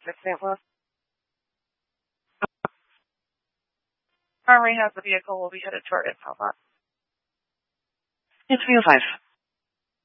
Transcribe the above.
St. Louis. Armory has the vehicle. Will be headed toward Infobot. It's 305.